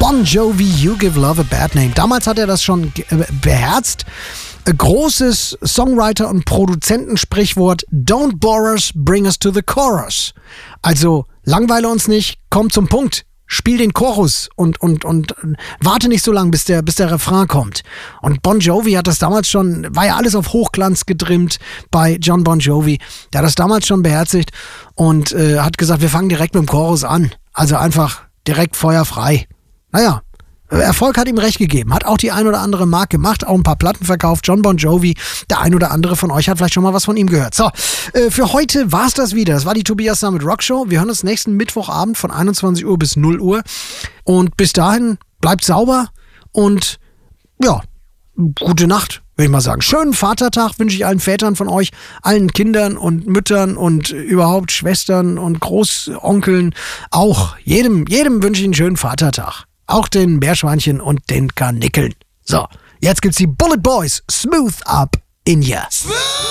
Bon Jovi, You Give Love a Bad Name. Damals hat er das schon beherzt. Großes Songwriter- und Produzentensprichwort: Don't bore us, bring us to the chorus. Also langweile uns nicht, komm zum Punkt. Spiel den Chorus und warte nicht so lange, bis der Refrain kommt. Und Bon Jovi hat das damals schon, war ja alles auf Hochglanz getrimmt bei John Bon Jovi. Der hat das damals schon beherzigt und hat gesagt, wir fangen direkt mit dem Chorus an. Also einfach direkt feuerfrei. Naja, Erfolg hat ihm recht gegeben. Hat auch die ein oder andere Mark gemacht, auch ein paar Platten verkauft. John Bon Jovi, der ein oder andere von euch hat vielleicht schon mal was von ihm gehört. So, für heute war's das wieder. Das war die Tobias Sammet Rockshow. Wir hören uns nächsten Mittwochabend von 21 Uhr bis 0 Uhr. Und bis dahin, bleibt sauber und ja, gute Nacht, würde ich mal sagen. Schönen Vatertag wünsche ich allen Vätern von euch, allen Kindern und Müttern und überhaupt Schwestern und Großonkeln. Auch jedem wünsche ich einen schönen Vatertag. Auch den Meerschweinchen und den Karnickeln. So, jetzt gibt's die Bullet Boys. Smooth Up in ya.